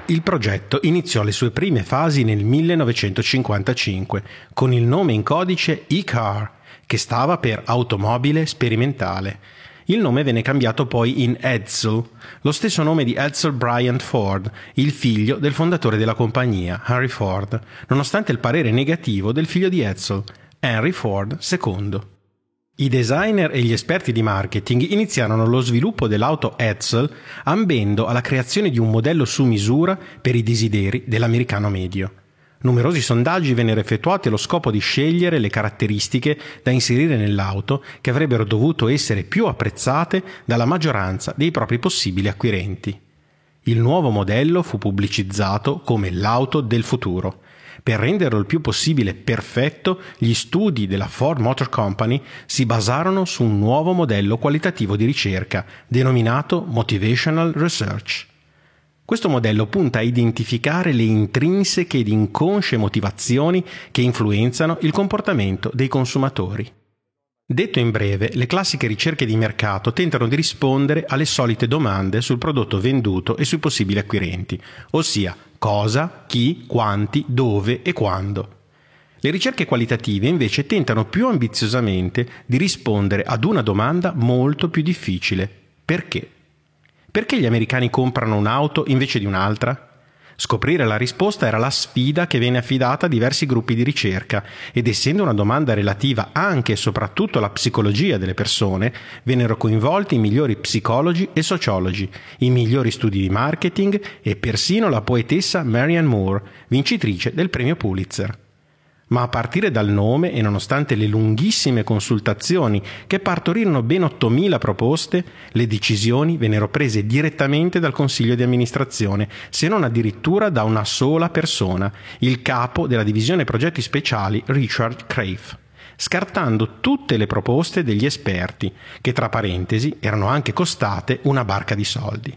Il progetto iniziò le sue prime fasi nel 1955 con il nome in codice e-car, che stava per automobile sperimentale. Il nome venne cambiato poi in Edsel, lo stesso nome di Edsel Bryant Ford, il figlio del fondatore della compagnia, Henry Ford, nonostante il parere negativo del figlio di Edsel, Henry Ford II. I designer e gli esperti di marketing iniziarono lo sviluppo dell'auto Edsel ambendo alla creazione di un modello su misura per i desideri dell'americano medio. Numerosi sondaggi vennero effettuati allo scopo di scegliere le caratteristiche da inserire nell'auto che avrebbero dovuto essere più apprezzate dalla maggioranza dei propri possibili acquirenti. Il nuovo modello fu pubblicizzato come l'auto del futuro. Per renderlo il più possibile perfetto, gli studi della Ford Motor Company si basarono su un nuovo modello qualitativo di ricerca, denominato Motivational Research. Questo modello punta a identificare le intrinseche ed inconsce motivazioni che influenzano il comportamento dei consumatori. Detto in breve, le classiche ricerche di mercato tentano di rispondere alle solite domande sul prodotto venduto e sui possibili acquirenti, ossia cosa, chi, quanti, dove e quando. Le ricerche qualitative invece tentano più ambiziosamente di rispondere ad una domanda molto più difficile: perché? Perché gli americani comprano un'auto invece di un'altra? Scoprire la risposta era la sfida che venne affidata a diversi gruppi di ricerca ed essendo una domanda relativa anche e soprattutto alla psicologia delle persone, vennero coinvolti i migliori psicologi e sociologi, i migliori studi di marketing e persino la poetessa Marianne Moore, vincitrice del premio Pulitzer. Ma a partire dal nome e nonostante le lunghissime consultazioni che partorirono ben 8.000 proposte, le decisioni vennero prese direttamente dal consiglio di amministrazione, se non addirittura da una sola persona, il capo della divisione progetti speciali Richard Crafe, scartando tutte le proposte degli esperti, che tra parentesi erano anche costate una barca di soldi.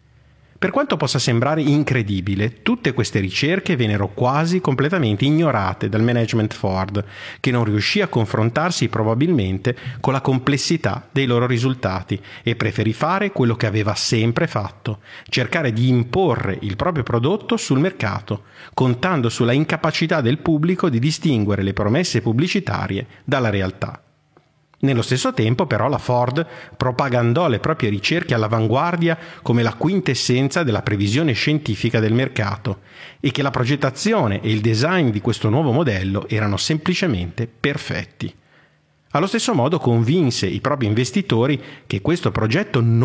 Per quanto possa sembrare incredibile, tutte queste ricerche vennero quasi completamente ignorate dal management Ford, che non riuscì a confrontarsi probabilmente con la complessità dei loro risultati e preferì fare quello che aveva sempre fatto: cercare di imporre il proprio prodotto sul mercato, contando sulla incapacità del pubblico di distinguere le promesse pubblicitarie dalla realtà. Nello stesso tempo, però, la Ford propagandò le proprie ricerche all'avanguardia come la quintessenza della previsione scientifica del mercato e che la progettazione e il design di questo nuovo modello erano semplicemente perfetti. Allo stesso modo convinse i propri investitori che questo progetto